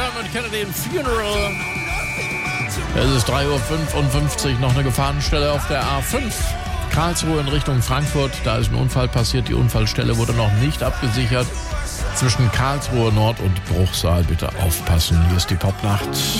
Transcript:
Dermot Kennedy in Funeral. Es ist 3:55 Uhr, noch eine Gefahrenstelle auf der A5. Karlsruhe in Richtung Frankfurt, da ist ein Unfall passiert. Die Unfallstelle wurde noch nicht abgesichert. Zwischen Karlsruhe Nord und Bruchsal bitte aufpassen. Hier ist die Popnacht.